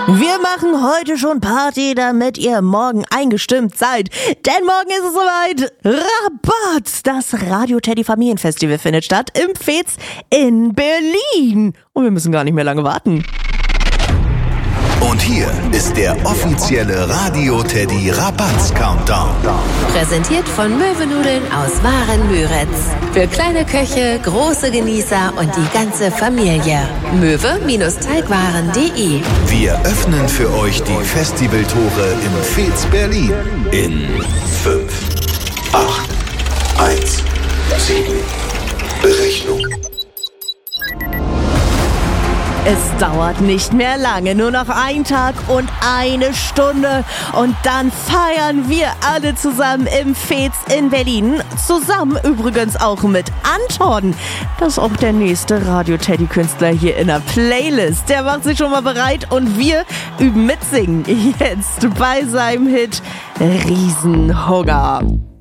Wir machen heute schon Party, damit ihr morgen eingestimmt seid. Denn morgen ist es soweit. Rabatt! Das Radio Teddy Familienfestival findet statt im Veets in Berlin. Und wir müssen gar nicht mehr lange warten. Und hier ist der offizielle Radio Teddy Rabatz-Countdown. Präsentiert von Möwenudeln aus Waren-Müritz. Für kleine Köche, große Genießer und die ganze Familie. Möwe-Teigwaren.de. Wir öffnen für euch die Festivaltore im Veets Berlin. In 5, 8, 1, 7. Berechnung. Es dauert nicht mehr lange, nur noch ein Tag und eine Stunde. Und dann feiern wir alle zusammen im Veets in Berlin. Zusammen übrigens auch mit Anton. Das ist auch der nächste Radio-Teddy-Künstler hier in der Playlist. Der macht sich schon mal bereit und wir üben mitsingen. Jetzt bei seinem Hit Riesenhunger.